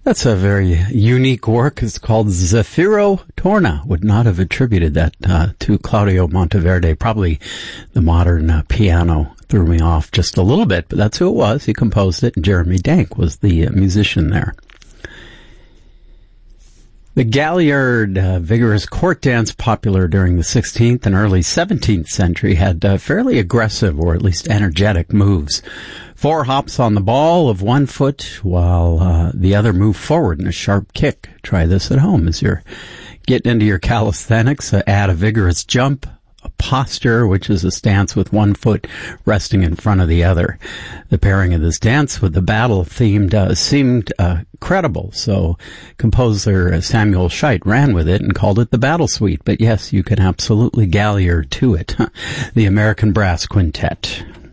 That's a very unique work. It's called Zafiro Torna. Would not have attributed that to Claudio Monteverde. Probably the modern piano threw me off just a little bit, but that's who it was. He composed it, and Jeremy Dank was the musician there. The Galliard, vigorous court dance popular during the 16th and early 17th century, had fairly aggressive or at least energetic moves. 4 hops on the ball of one foot while the other moved forward in a sharp kick. Try this at home as you're getting into your calisthenics. Add a vigorous jump, a posture, which is a stance with one foot resting in front of the other. The pairing of this dance with the battle themed seemed credible, so composer Samuel Scheidt ran with it and called it the Battle Suite. But yes, you can absolutely Galliard to it. The American Brass Quintet.